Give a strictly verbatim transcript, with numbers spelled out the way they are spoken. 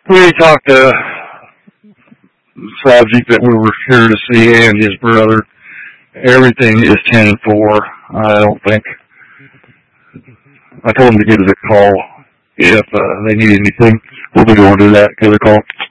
We talked to Sajik that we were here to see and his brother. Everything is ten four. I don't think. I told him to give us a call if uh, they need anything. We'll be going to that. Give a call.